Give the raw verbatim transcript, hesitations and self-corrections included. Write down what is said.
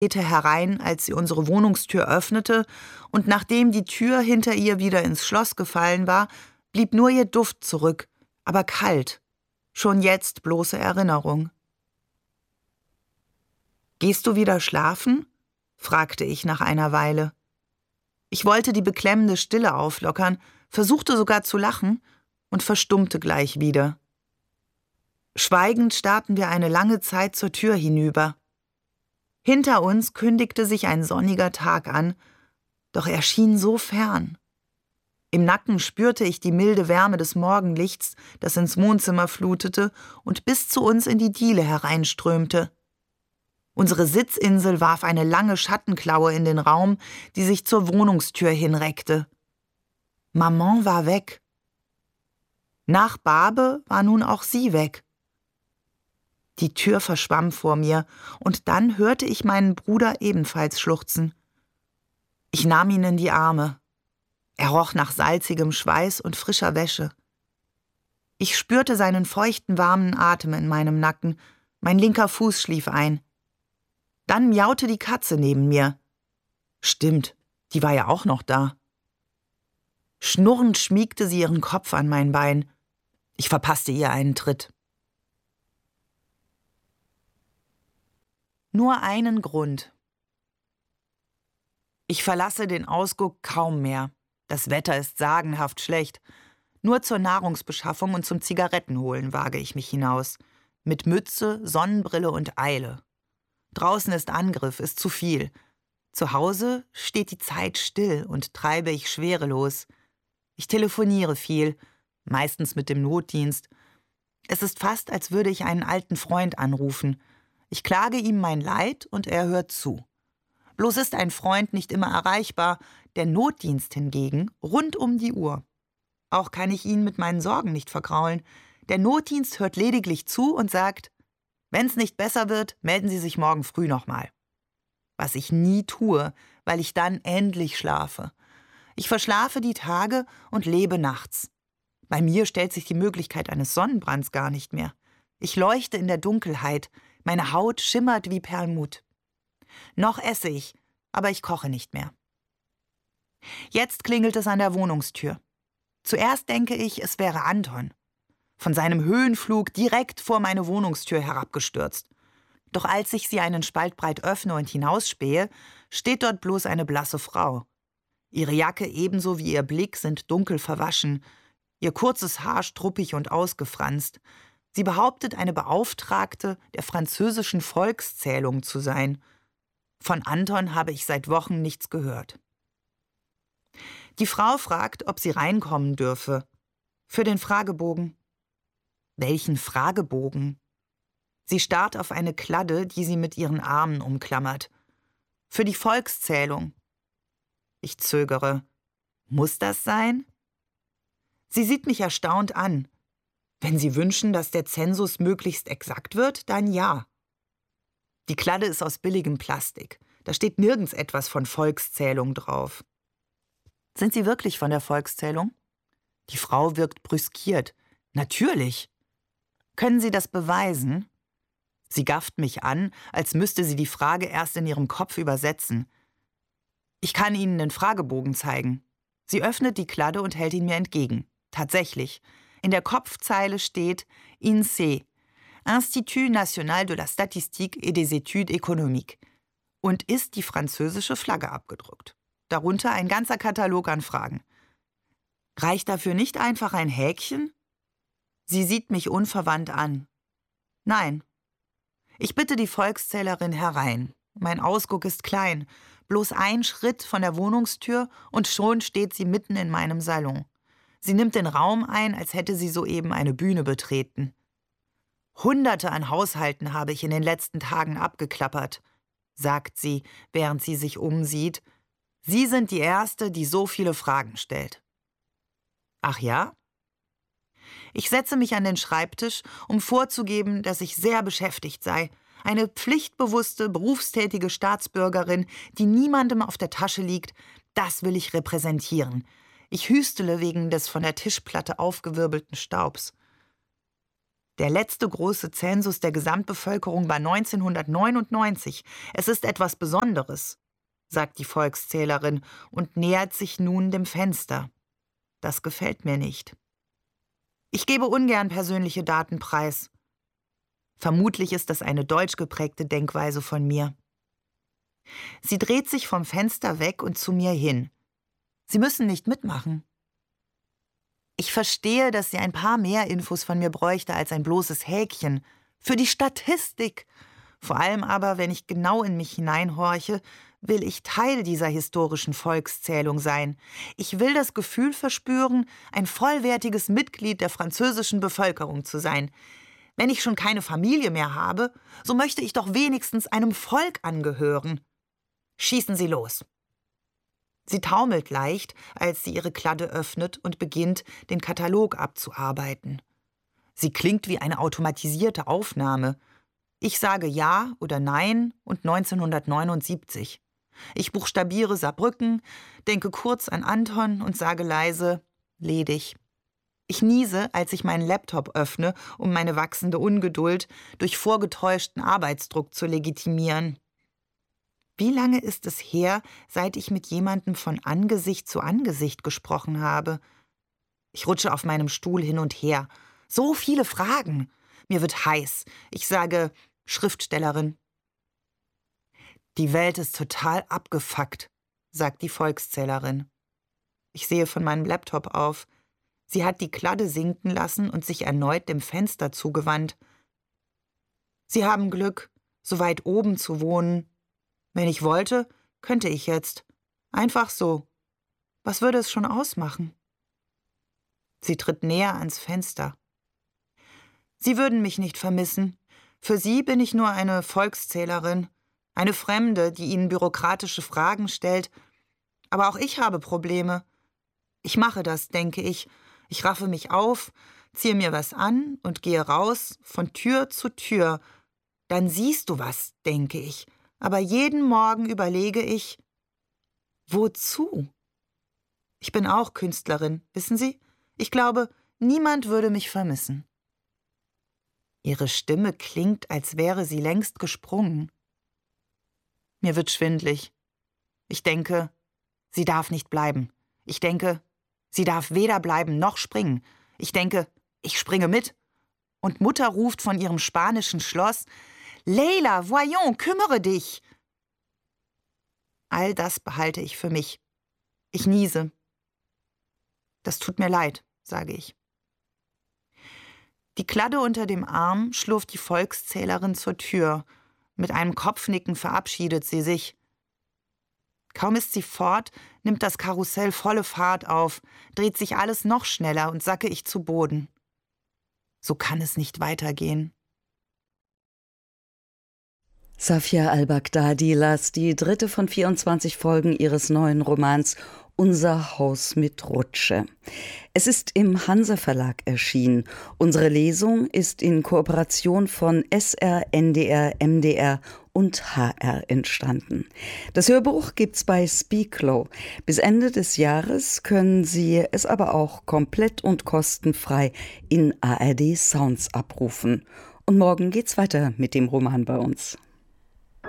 herein, als sie unsere Wohnungstür öffnete, und nachdem die Tür hinter ihr wieder ins Schloss gefallen war, blieb nur ihr Duft zurück, aber kalt, schon jetzt bloße Erinnerung. »Gehst du wieder schlafen?« fragte ich nach einer Weile. Ich wollte die beklemmende Stille auflockern, versuchte sogar zu lachen und verstummte gleich wieder. Schweigend starrten wir eine lange Zeit zur Tür hinüber. Hinter uns kündigte sich ein sonniger Tag an, doch er schien so fern. Im Nacken spürte ich die milde Wärme des Morgenlichts, das ins Wohnzimmer flutete und bis zu uns in die Diele hereinströmte. Unsere Sitzinsel warf eine lange Schattenklaue in den Raum, die sich zur Wohnungstür hinreckte. Maman war weg. Nach Barbe war nun auch sie weg. Die Tür verschwamm vor mir, und dann hörte ich meinen Bruder ebenfalls schluchzen. Ich nahm ihn in die Arme. Er roch nach salzigem Schweiß und frischer Wäsche. Ich spürte seinen feuchten, warmen Atem in meinem Nacken, mein linker Fuß schlief ein. Dann miaute die Katze neben mir. Stimmt, die war ja auch noch da. Schnurrend schmiegte sie ihren Kopf an mein Bein. Ich verpasste ihr einen Tritt. Nur einen Grund. Ich verlasse den Ausguck kaum mehr. Das Wetter ist sagenhaft schlecht. Nur zur Nahrungsbeschaffung und zum Zigarettenholen wage ich mich hinaus. Mit Mütze, Sonnenbrille und Eile. Draußen ist Angriff, ist zu viel. Zu Hause steht die Zeit still und treibe ich schwerelos. Ich telefoniere viel, meistens mit dem Notdienst. Es ist fast, als würde ich einen alten Freund anrufen. Ich klage ihm mein Leid und er hört zu. Bloß ist ein Freund nicht immer erreichbar, der Notdienst hingegen rund um die Uhr. Auch kann ich ihn mit meinen Sorgen nicht vergraulen. Der Notdienst hört lediglich zu und sagt: Wenn's nicht besser wird, melden Sie sich morgen früh nochmal. Was ich nie tue, weil ich dann endlich schlafe. Ich verschlafe die Tage und lebe nachts. Bei mir stellt sich die Möglichkeit eines Sonnenbrands gar nicht mehr. Ich leuchte in der Dunkelheit, meine Haut schimmert wie Perlmutt. Noch esse ich, aber ich koche nicht mehr. Jetzt klingelt es an der Wohnungstür. Zuerst denke ich, es wäre Anton. Von seinem Höhenflug direkt vor meine Wohnungstür herabgestürzt. Doch als ich sie einen Spalt breit öffne und hinausspähe, steht dort bloß eine blasse Frau. Ihre Jacke ebenso wie ihr Blick sind dunkel verwaschen, ihr kurzes Haar struppig und ausgefranst. Sie behauptet, eine Beauftragte der französischen Volkszählung zu sein. Von Anton habe ich seit Wochen nichts gehört. Die Frau fragt, ob sie reinkommen dürfe. Für den Fragebogen. Welchen Fragebogen? Sie starrt auf eine Kladde, die sie mit ihren Armen umklammert. Für die Volkszählung. Ich zögere. Muss das sein? Sie sieht mich erstaunt an. Wenn Sie wünschen, dass der Zensus möglichst exakt wird, dann ja. Die Kladde ist aus billigem Plastik. Da steht nirgends etwas von Volkszählung drauf. Sind Sie wirklich von der Volkszählung? Die Frau wirkt brüskiert. Natürlich. Können Sie das beweisen? Sie gafft mich an, als müsste sie die Frage erst in ihrem Kopf übersetzen. Ich kann Ihnen den Fragebogen zeigen. Sie öffnet die Kladde und hält ihn mir entgegen. Tatsächlich. In der Kopfzeile steht I N S E E, Institut National de la Statistique et des Études Économiques, und ist die französische Flagge abgedruckt. Darunter ein ganzer Katalog an Fragen. Reicht dafür nicht einfach ein Häkchen? Sie sieht mich unverwandt an. Nein. Ich bitte die Volkszählerin herein. Mein Ausguck ist klein, bloß ein Schritt von der Wohnungstür und schon steht sie mitten in meinem Salon. Sie nimmt den Raum ein, als hätte sie soeben eine Bühne betreten. Hunderte an Haushalten habe ich in den letzten Tagen abgeklappert, sagt sie, während sie sich umsieht. Sie sind die Erste, die so viele Fragen stellt. Ach ja? Ich setze mich an den Schreibtisch, um vorzugeben, dass ich sehr beschäftigt sei. Eine pflichtbewusste, berufstätige Staatsbürgerin, die niemandem auf der Tasche liegt, das will ich repräsentieren. Ich hüstele wegen des von der Tischplatte aufgewirbelten Staubs. Der letzte große Zensus der Gesamtbevölkerung war neunzehnhundertneunundneunzig. Es ist etwas Besonderes, sagt die Volkszählerin und nähert sich nun dem Fenster. Das gefällt mir nicht. Ich gebe ungern persönliche Daten preis. Vermutlich ist das eine deutsch geprägte Denkweise von mir. Sie dreht sich vom Fenster weg und zu mir hin. Sie müssen nicht mitmachen. Ich verstehe, dass sie ein paar mehr Infos von mir bräuchte als ein bloßes Häkchen. Für die Statistik. Vor allem aber, wenn ich genau in mich hineinhorche, will ich Teil dieser historischen Volkszählung sein. Ich will das Gefühl verspüren, ein vollwertiges Mitglied der französischen Bevölkerung zu sein. Wenn ich schon keine Familie mehr habe, so möchte ich doch wenigstens einem Volk angehören. Schießen Sie los. Sie taumelt leicht, als sie ihre Kladde öffnet und beginnt, den Katalog abzuarbeiten. Sie klingt wie eine automatisierte Aufnahme. Ich sage Ja oder Nein und neunzehnhundertneunundsiebzig. Ich buchstabiere Saarbrücken, denke kurz an Anton und sage leise ledig. Ich niese, als ich meinen Laptop öffne, um meine wachsende Ungeduld durch vorgetäuschten Arbeitsdruck zu legitimieren. Wie lange ist es her, seit ich mit jemandem von Angesicht zu Angesicht gesprochen habe? Ich rutsche auf meinem Stuhl hin und her. So viele Fragen. Mir wird heiß. Ich sage Schriftstellerin. Die Welt ist total abgefuckt, sagt die Volkszählerin. Ich sehe von meinem Laptop auf. Sie hat die Kladde sinken lassen und sich erneut dem Fenster zugewandt. Sie haben Glück, so weit oben zu wohnen. Wenn ich wollte, könnte ich jetzt. Einfach so. Was würde es schon ausmachen? Sie tritt näher ans Fenster. Sie würden mich nicht vermissen. Für Sie bin ich nur eine Volkszählerin, eine Fremde, die Ihnen bürokratische Fragen stellt. Aber auch ich habe Probleme. Ich mache das, denke ich. Ich raffe mich auf, ziehe mir was an und gehe raus, von Tür zu Tür. Dann siehst du was, denke ich. Aber jeden Morgen überlege ich, wozu? Ich bin auch Künstlerin, wissen Sie? Ich glaube, niemand würde mich vermissen. Ihre Stimme klingt, als wäre sie längst gesprungen. Mir wird schwindlig. Ich denke, sie darf nicht bleiben. Ich denke, sie darf weder bleiben noch springen. Ich denke, ich springe mit. Und Mutter ruft von ihrem spanischen Schloss, »Leila, voyons, kümmere dich!« All das behalte ich für mich. Ich niese. Das tut mir leid, sage ich. Die Kladde unter dem Arm schlurft die Volkszählerin zur Tür. Mit einem Kopfnicken verabschiedet sie sich. Kaum ist sie fort, nimmt das Karussell volle Fahrt auf, dreht sich alles noch schneller und sacke ich zu Boden. So kann es nicht weitergehen. Safia al-Baghdadi las die dritte von vierundzwanzig Folgen ihres neuen Romans Unser Haus mit Rutsche. Es ist im Hanse Verlag erschienen. Unsere Lesung ist in Kooperation von S R, N D R, M D R und H R entstanden. Das Hörbuch gibt's bei Speaklo. Bis Ende des Jahres können Sie es aber auch komplett und kostenfrei in A R D Sounds abrufen. Und morgen geht's weiter mit dem Roman bei uns.